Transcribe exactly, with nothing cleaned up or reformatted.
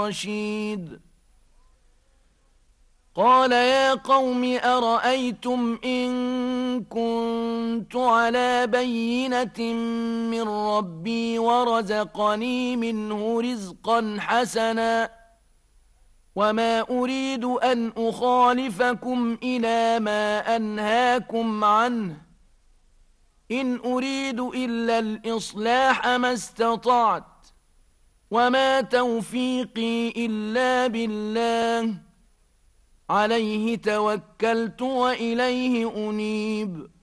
رشيد قال يا قوم أرأيتم إن كنت على بينة من ربي ورزقني منه رزقا حسنا وما أريد أن أخالفكم إلى ما أنهاكم عنه إن أريد إلا الإصلاح ما استطعت وما توفيقي إلا بالله عليه توكلت وإليه أنيب